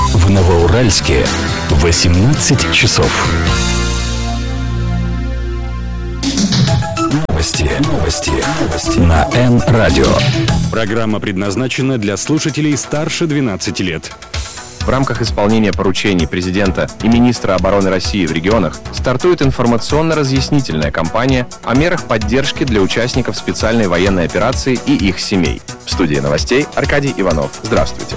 В Новоуральске 18 часов. Новости на Н-радио. Программа предназначена для слушателей старше 12 лет. В рамках исполнения поручений президента и министра обороны России в регионах стартует информационно-разъяснительная кампания о мерах поддержки для участников специальной военной операции и их семей. В студии новостей Аркадий Иванов. Здравствуйте.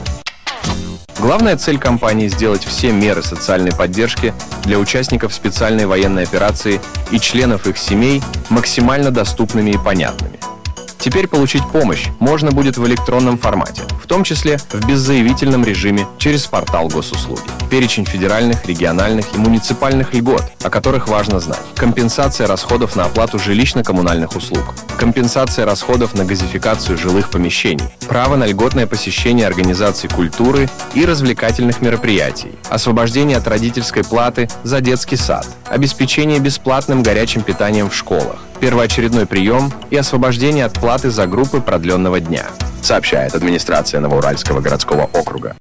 Главная цель кампании – сделать все меры социальной поддержки для участников специальной военной операции и членов их семей максимально доступными и понятными. Теперь получить помощь можно будет в электронном формате, в том числе в беззаявительном режиме через портал госуслуги. Перечень федеральных, региональных и муниципальных льгот, о которых важно знать. Компенсация расходов на оплату жилищно-коммунальных услуг. Компенсация расходов на газификацию жилых помещений. Право на льготное посещение организаций культуры и развлекательных мероприятий. Освобождение от родительской платы за детский сад. Обеспечение бесплатным горячим питанием в школах. Первоочередной прием и освобождение от платы за группы продленного дня, сообщает администрация Новоуральского городского округа.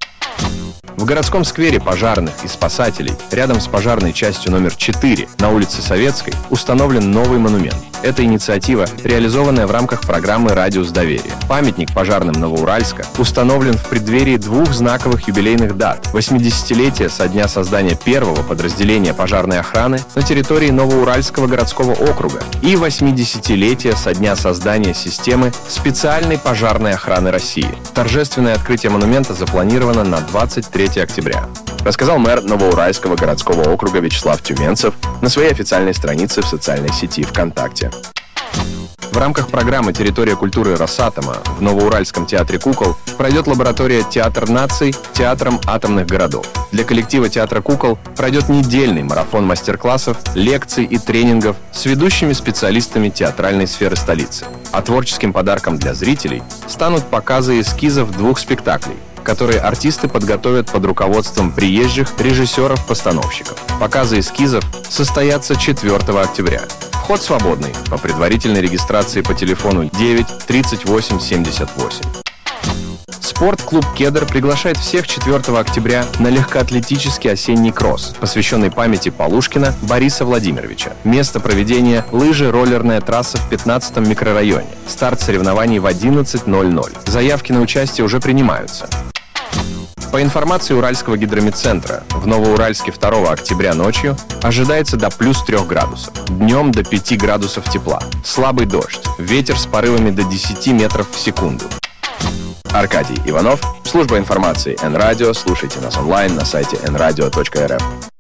В городском сквере пожарных и спасателей, рядом с пожарной частью номер 4 на улице Советской, установлен новый монумент. Эта инициатива, реализованная в рамках программы «Радиус доверия». Памятник пожарным Новоуральска установлен в преддверии двух знаковых юбилейных дат: 80-летия со дня создания первого подразделения пожарной охраны на территории Новоуральского городского округа и 80-летия со дня создания системы специальной пожарной охраны России. Торжественное открытие монумента запланировано на 23 октября. Рассказал мэр Новоуральского городского округа Вячеслав Тюменцев на своей официальной странице в социальной сети ВКонтакте. В рамках программы «Территория культуры Росатома» в Новоуральском театре кукол пройдет лаборатория «Театр наций» театром атомных городов. Для коллектива театра кукол пройдет недельный марафон мастер-классов, лекций и тренингов с ведущими специалистами театральной сферы столицы. А творческим подарком для зрителей станут показы эскизов двух спектаклей, которые артисты подготовят под руководством приезжих режиссеров-постановщиков. Показы эскизов состоятся 4 октября. Вход свободный по предварительной регистрации по телефону 9 38 78. Спортклуб «Кедр» приглашает всех 4 октября на легкоатлетический осенний кросс, посвященный памяти Полушкина Бориса Владимировича. Место проведения – лыжи-роллерная трасса в 15-м микрорайоне. Старт соревнований в 11:00. Заявки на участие уже принимаются. По информации Уральского гидрометцентра, в Новоуральске 2 октября ночью ожидается до плюс 3 градусов, днем до 5 градусов тепла, слабый дождь, ветер с порывами до 10 метров в секунду. Аркадий Иванов, служба информации Н-радио. Слушайте нас онлайн на сайте nradio.rf.